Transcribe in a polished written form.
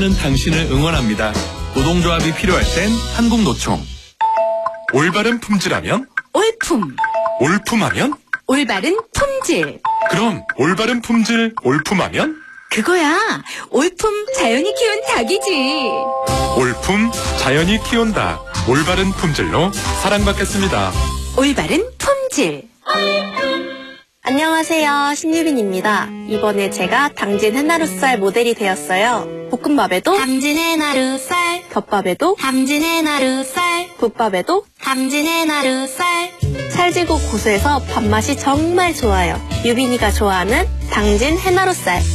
함께하는 당신을 응원합니다. 노동조합이 필요할 땐 한국노총. 올바른 품질하면? 올품. 올품하면? 올바른 품질. 그럼 올바른 품질 올품하면? 그거야. 올품 자연이 키운 닭이지. 올품 자연이 키운 닭. 올바른 품질로 사랑받겠습니다. 올바른 품질. 안녕하세요, 신유빈입니다. 이번에 제가 당진 해나루살 모델이 되었어요. 볶음밥에도 당진 해나루살, 덮밥에도 당진 해나루살, 국밥에도 당진 해나루살. 찰지고 고소해서 밥맛이 정말 좋아요. 유빈이가 좋아하는 당진 해나루살.